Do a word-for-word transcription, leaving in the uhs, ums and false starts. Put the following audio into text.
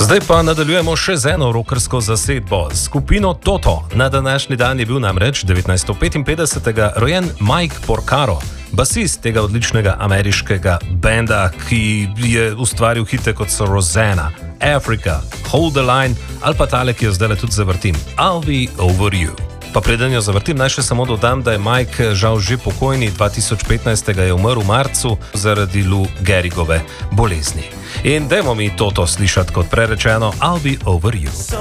Zdaj pa nadaljujemo še z eno rockersko zasedbo, skupino Toto. Na današnji dan je bil namreč devetnajststo petinpetdesetega rojen Mike Porcaro, basist tega odličnega ameriškega benda, ki je ustvaril hite kot so Rosanna, Africa, Hold the Line ali pa tale, ki jo zdaj tudi zavrtim, I'll Be Over You. Pa preden jo zavrtim, naj še samo dodam, da je Mike žal že pokojni, dva tisoč petnajstega je umrl v marcu zaradi Lou Gehrigove bolezni. In dajmo mi Toto slišati kot prerečeno I'll Be Over You.